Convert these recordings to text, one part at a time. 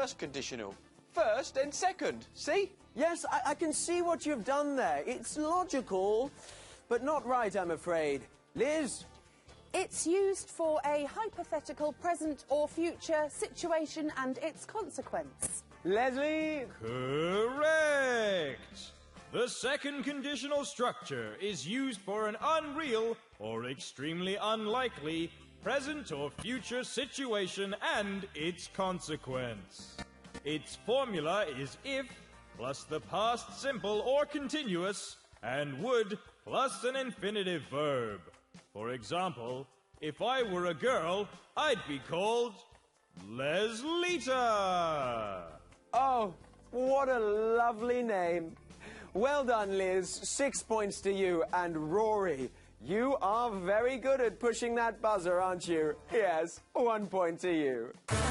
first conditional. First and second, see? Yes, I can see what you've done there. It's logical, but not right, I'm afraid. Liz? It's used for a hypothetical present or future situation and its consequence. Leslie? Correct! The second conditional structure is used for an unreal or extremely unlikely present or future situation and its consequence. Its formula is if plus the past simple or continuous and would plus an infinitive verb. For example, if I were a girl, I'd be called Leslita. Oh, what a lovely name. Well done, Liz. 6 points to you. And Rory, you are very good at pushing that buzzer, aren't you? Yes, 1 point to you.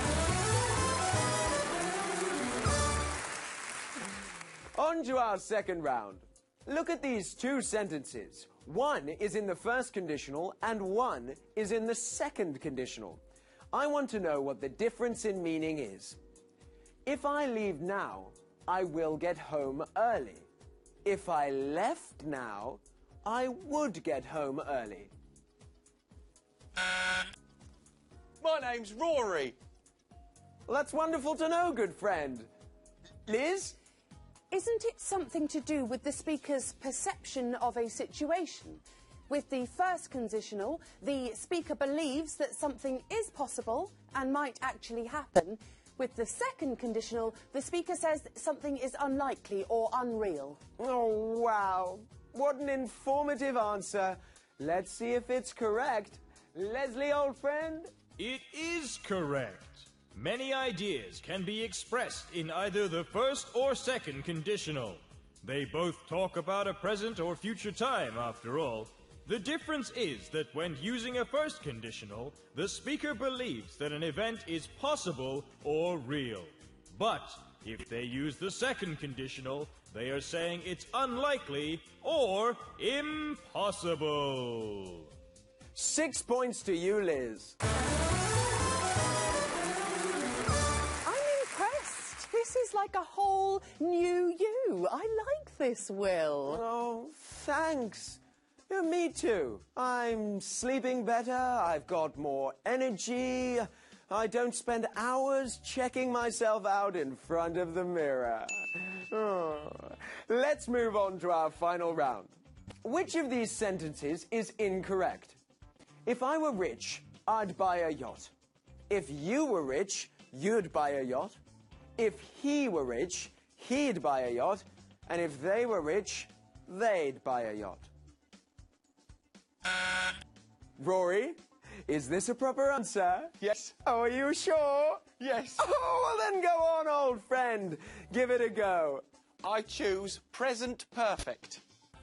On to our second round. Look at these two sentences. One is in the first conditional and one is in the second conditional. I want to know what the difference in meaning is. If I leave now, I will get home early. If I left now, I would get home early. My name's Rory. Well, that's wonderful to know, good friend. Liz? Isn't it something to do with the speaker's perception of a situation? With the first conditional, the speaker believes that something is possible and might actually happen. With the second conditional, the speaker says that something is unlikely or unreal. Oh, wow. What an informative answer. Let's see if it's correct. Leslie, old friend? It is correct. Many ideas can be expressed in either the first or second conditional. They both talk about a present or future time, after all. The difference is that when using a first conditional, the speaker believes that an event is possible or real. But if they use the second conditional, they are saying it's unlikely or impossible. 6 points to you, Liz. This is like a whole new you. I like this, Will. Oh, thanks. Yeah, me too. I'm sleeping better, I've got more energy, I don't spend hours checking myself out in front of the mirror. Oh. Let's move on to our final round. Which of these sentences is incorrect? If I were rich, I'd buy a yacht. If you were rich, you'd buy a yacht. If he were rich, he'd buy a yacht. And if they were rich, they'd buy a yacht. Rory, is this a proper answer? Yes. Oh, are you sure? Yes. Oh, well then go on, old friend. Give it a go. I choose present perfect.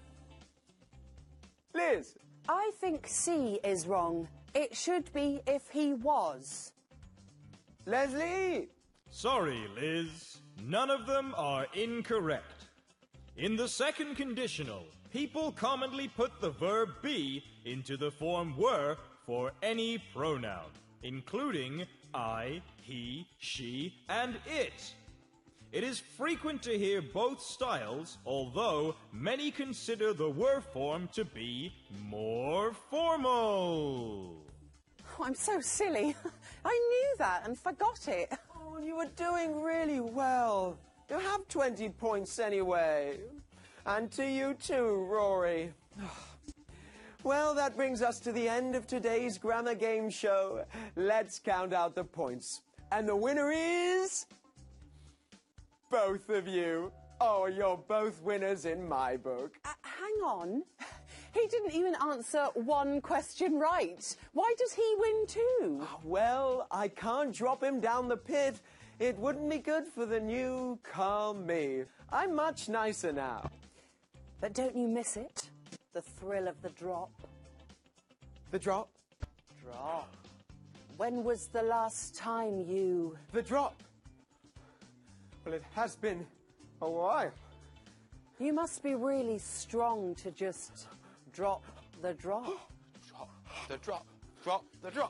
Liz? I think C is wrong. It should be if he was. Leslie? Sorry, Liz. None of them are incorrect. In the second conditional, people commonly put the verb be into the form were for any pronoun, including I, he, she, and it. It is frequent to hear both styles, although many consider the were form to be more formal. Oh, I'm so silly. I knew that and forgot it. Oh, you were doing really well. You have 20 points anyway. And to you too, Rory. Well, that brings us to the end of today's grammar game show. Let's count out the points. And the winner is... both of you. Oh, you're both winners in my book. Hang on. He didn't even answer one question right. Why does he win too? Well, I can't drop him down the pit. It wouldn't be good for the new calm me. I'm much nicer now. But don't you miss it? The thrill of the drop. The drop? Drop. When was the last time you... The drop. Well, it has been a while. You must be really strong to just drop the drop. Drop the drop. Drop the drop.